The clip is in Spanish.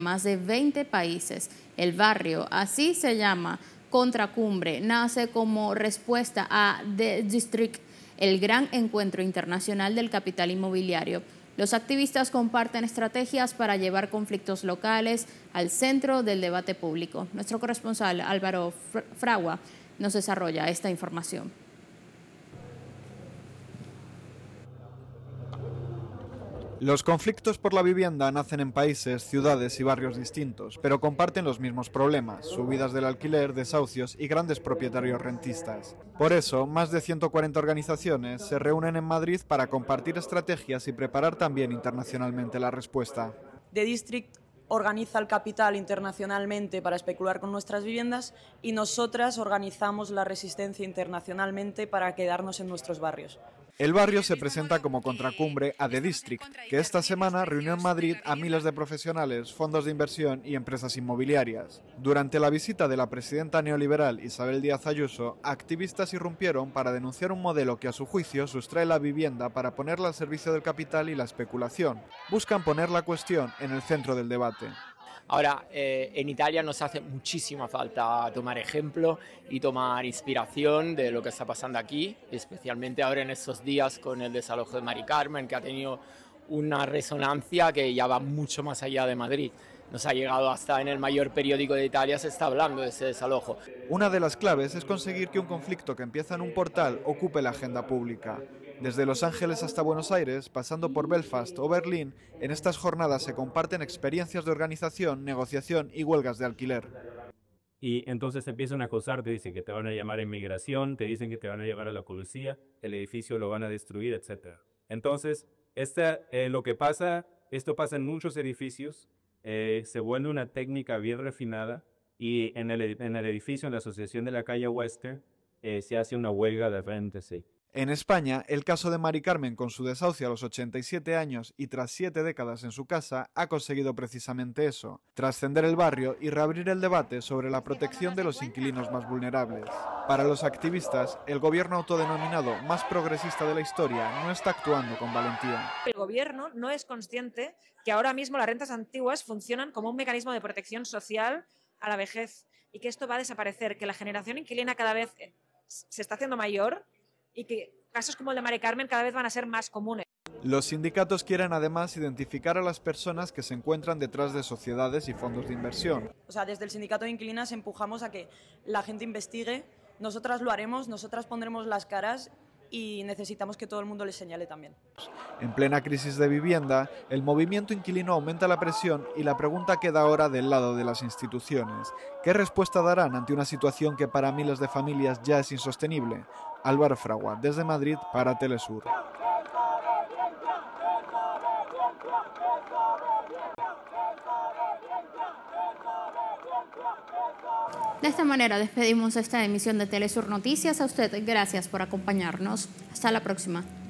más de 20 países. El barrio, así se llama, Contracumbre, nace como respuesta a The District, el gran encuentro internacional del capital inmobiliario. Los activistas comparten estrategias para llevar conflictos locales al centro del debate público. Nuestro corresponsal Álvaro Fragua nos desarrolla esta información. Los conflictos por la vivienda nacen en países, ciudades y barrios distintos, pero comparten los mismos problemas: subidas del alquiler, desahucios y grandes propietarios rentistas. Por eso, más de 140 organizaciones se reúnen en Madrid para compartir estrategias y preparar también internacionalmente la respuesta. The District organiza el capital internacionalmente para especular con nuestras viviendas y nosotras organizamos la resistencia internacionalmente para quedarnos en nuestros barrios. El barrio se presenta como contracumbre a The District, que esta semana reunió en Madrid a miles de profesionales, fondos de inversión y empresas inmobiliarias. Durante la visita de la presidenta neoliberal Isabel Díaz Ayuso, activistas irrumpieron para denunciar un modelo que a su juicio sustrae la vivienda para ponerla al servicio del capital y la especulación. Buscan poner la cuestión en el centro del debate. Ahora, en Italia nos hace muchísima falta tomar ejemplo y tomar inspiración de lo que está pasando aquí, especialmente ahora en estos días con el desalojo de Mari Carmen, que ha tenido una resonancia que ya va mucho más allá de Madrid. Nos ha llegado hasta en el mayor periódico de Italia, se está hablando de ese desalojo. Una de las claves es conseguir que un conflicto que empieza en un portal ocupe la agenda pública. Desde Los Ángeles hasta Buenos Aires, pasando por Belfast o Berlín, en estas jornadas se comparten experiencias de organización, negociación y huelgas de alquiler. Y entonces te empiezan a acosar, te dicen que te van a llamar a inmigración, te dicen que te van a llevar a la policía, el edificio lo van a destruir, etc. Entonces, esto pasa en muchos edificios, se vuelve una técnica bien refinada y en el edificio, en la Asociación de la Calle Western, se hace una huelga de frente, sí. En España, el caso de Mari Carmen con su desahucio a los 87 años y tras 7 décadas en su casa ha conseguido precisamente eso: trascender el barrio y reabrir el debate sobre la protección de los inquilinos más vulnerables. Para los activistas, el gobierno autodenominado más progresista de la historia no está actuando con valentía. El gobierno no es consciente que ahora mismo las rentas antiguas funcionan como un mecanismo de protección social a la vejez y que esto va a desaparecer, que la generación inquilina cada vez se está haciendo mayor y que casos como el de Mari Carmen cada vez van a ser más comunes. Los sindicatos quieren además identificar a las personas que se encuentran detrás de sociedades y fondos de inversión. Desde el sindicato de inquilinas empujamos a que la gente investigue, nosotras lo haremos, nosotras pondremos las caras y necesitamos que todo el mundo les señale también. En plena crisis de vivienda, el movimiento inquilino aumenta la presión y la pregunta queda ahora del lado de las instituciones. ¿Qué respuesta darán ante una situación que para miles de familias ya es insostenible? Álvaro Fragua, desde Madrid para Telesur. De esta manera despedimos esta emisión de Telesur Noticias. A usted, gracias por acompañarnos. Hasta la próxima.